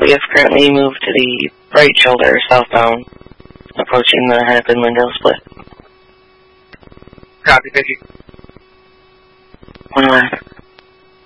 We have currently moved to the right shoulder southbound, approaching the Hennepin-Lindale split. Copy, thank you. 1 left.